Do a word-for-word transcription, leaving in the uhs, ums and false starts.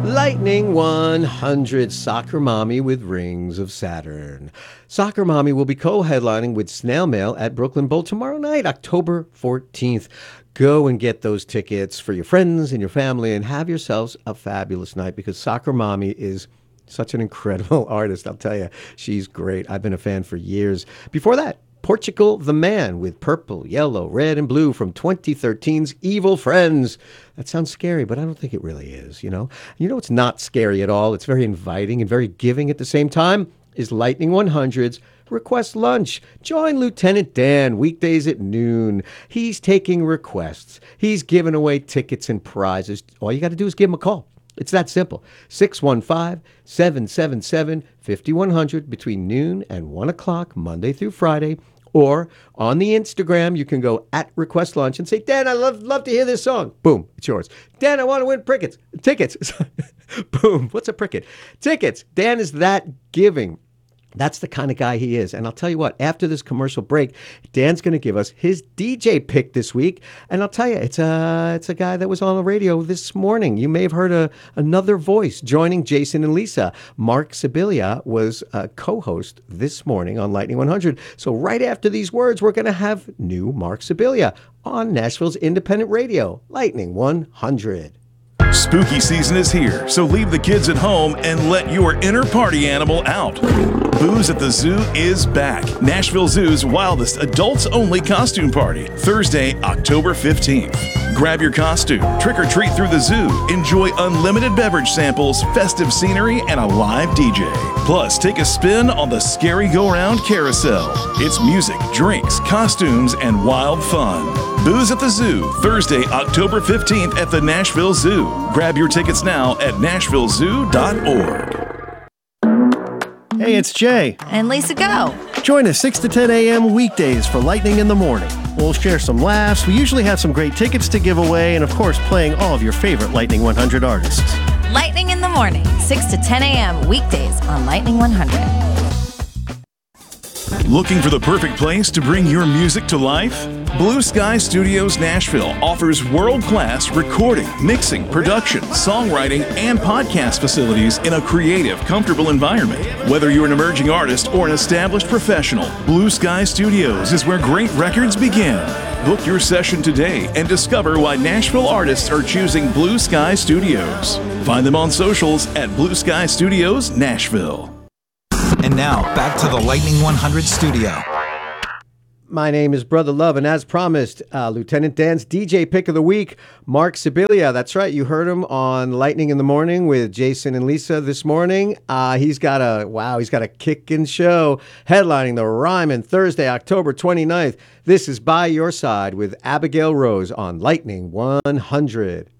Lightning one hundred, Soccer Mommy with Rings of Saturn. Soccer Mommy will be co-headlining with Snail Mail at Brooklyn Bowl tomorrow night, October fourteenth. Go and get those tickets for your friends and your family and have yourselves a fabulous night, because Soccer Mommy is such an incredible artist. I'll tell you, she's great. I've been a fan for years. Before that, Portugal the Man with Purple, Yellow, Red, and Blue from twenty thirteen's Evil Friends. That sounds scary, but I don't think it really is, you know? You know, it's not scary at all. It's very inviting and very giving at the same time. Is Lightning one hundred's Request Lunch. Join Lieutenant Dan weekdays at noon. He's taking requests. He's giving away tickets and prizes. All you got to do is give him a call. It's that simple. six one five, seven seven seven, five one zero zero between noon and one o'clock, Monday through Friday. Or on the Instagram, you can go at Request Lunch and say, Dan, I love love to hear this song. Boom, it's yours. Dan, I want to win tickets. Tickets. Boom. What's a pricket? Tickets. Dan is that giving. That's the kind of guy he is. And I'll tell you what, after this commercial break, Dan's going to give us his D J pick this week. And I'll tell you, it's a, it's a guy that was on the radio this morning. You may have heard a, another voice joining Jason and Lisa. Mark Sibilia was a co-host this morning on Lightning one hundred. So right after these words, we're going to have new Mark Sibilia on Nashville's independent radio, Lightning one hundred. Spooky season is here, so leave the kids at home and let your inner party animal out. Booze at the Zoo is back. Nashville Zoo's wildest adults-only costume party, Thursday, October fifteenth. Grab your costume, trick or treat through the zoo, enjoy unlimited beverage samples, festive scenery, and a live D J. Plus, take a spin on the Scary Go-Round Carousel. It's music, drinks, costumes, and wild fun. Booze at the Zoo, Thursday, October fifteenth at the Nashville Zoo. Grab your tickets now at nashville zoo dot org. Hey, it's Jay. And Lisa Go. Join us six to ten a.m. weekdays for Lightning in the Morning. We'll share some laughs. We usually have some great tickets to give away and, of course, playing all of your favorite Lightning one hundred artists. Lightning in the Morning, six to ten a.m. weekdays on Lightning one hundred. Looking for the perfect place to bring your music to life? Blue Sky Studios Nashville offers world-class recording, mixing, production, songwriting, and podcast facilities in a creative, comfortable environment. Whether you're an emerging artist or an established professional, Blue Sky Studios is where great records begin. Book your session today and discover why Nashville artists are choosing Blue Sky Studios. Find them on socials at Blue Sky Studios Nashville. And now, back to the Lightning one hundred studio. My name is Brother Love, and as promised, uh, Lieutenant Dan's D J pick of the week, Mark Sibilia. That's right, you heard him on Lightning in the Morning with Jason and Lisa this morning. Uh, he's got a, wow, he's got a kickin' show headlining the Ryman Thursday, October twenty-ninth. This is By Your Side with Abigail Rose on Lightning one hundred.